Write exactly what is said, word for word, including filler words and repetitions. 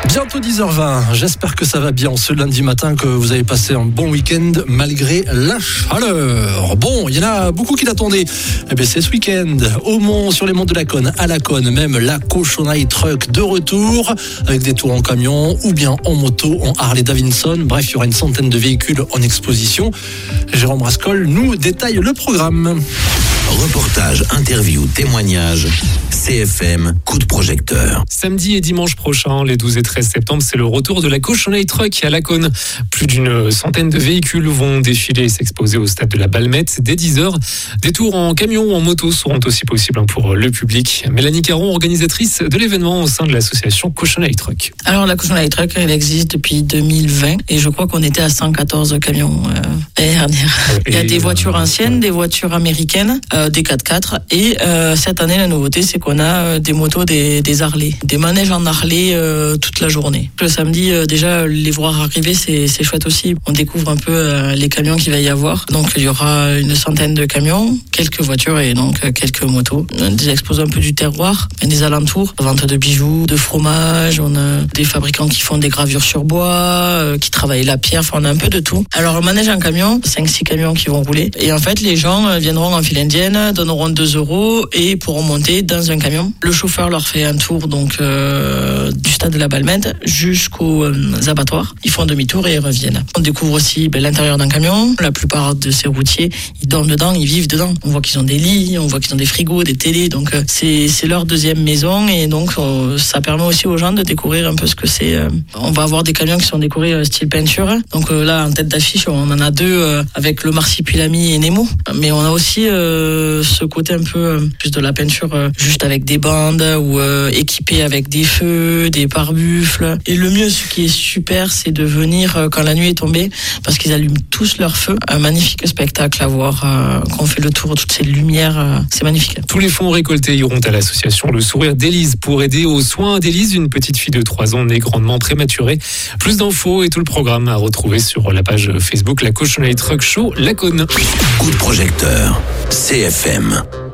Bientôt dix heures vingt, j'espère que ça va bien ce lundi matin, que vous avez passé un bon week-end malgré la chaleur. Bon, il y en a beaucoup qui l'attendaient. Eh bien, c'est ce week-end, au Mont, sur les monts de la Cône, à la Cône, même la Cochonnerie Truck de retour, avec des tours en camion ou bien en moto, en Harley Davidson. Bref, il y aura une centaine de véhicules en exposition. Jérôme Rascol nous détaille le programme. Reportage, interview, témoignage, C F M, coup de projecteur. Samedi et dimanche prochain, les douze et treize septembre, c'est le retour de la Cochonnerie Truck à la Cône. Plus d'une centaine de véhicules vont défiler et s'exposer au stade de la Balmette dès dix heures. Des tours en camion ou en moto seront aussi possibles pour le public. Mélanie Caron, organisatrice de l'événement au sein de l'association Cochonnerie Truck. Alors la Cochonnerie Truck, elle existe depuis deux mille vingt et je crois qu'on était à cent quatorze camions euh, l'année dernière. Il y a des voitures anciennes, des voitures américaines, euh, des quatre-quatre et euh, cette année la nouveauté c'est qu'on a euh, des motos, des, des Harley, des manèges en Harley euh, toute la journée. Le samedi euh, déjà les voir arriver c'est, c'est chouette aussi. On découvre un peu euh, les camions qu'il va y avoir. Donc il y aura une centaine de camions, quelques voitures et donc euh, quelques motos. Des exposants un peu du terroir, des alentours, vente de bijoux, de fromage. On a des fabricants qui font des gravures sur bois, euh, qui travaillent la pierre. Enfin on a un peu de tout. Alors le manège en camion, cinq six camions qui vont rouler et en fait les gens euh, viendront en file indienne, donneront deux euros et pourront monter dans un camion. Le chauffeur leur fait un tour donc euh, du stade de la Balmette jusqu'aux euh, abattoirs. Ils font un demi-tour et ils reviennent. On découvre aussi ben, l'intérieur d'un camion. La plupart de ces routiers, ils dorment dedans, ils vivent dedans. On voit qu'ils ont des lits, on voit qu'ils ont des frigos, des télés. Donc euh, c'est, c'est leur deuxième maison et donc euh, ça permet aussi aux gens de découvrir un peu ce que c'est. Euh, on va avoir des camions qui sont décorés euh, style peinture. Donc euh, là en tête d'affiche, on en a deux euh, avec le Marsipulami et Nemo. Mais on a aussi euh, ce côté un peu euh, plus de la peinture euh, juste avec des bandes ou euh, équipé avec des feux, des pare-buffles. Et le mieux, ce qui est super, c'est de venir euh, quand la nuit est tombée parce qu'ils allument tous leurs feux. Un magnifique spectacle à voir euh, quand on fait le tour de toutes ces lumières. Euh, c'est magnifique. Tous les fonds récoltés iront à l'association Le Sourire d'Élise pour aider aux soins d'Élise, une petite fille de trois ans née grandement prématurée. Plus d'infos et tout le programme à retrouver sur la page Facebook La Cochonnerie Truck Show La Cône. Coup de projecteur, C F M.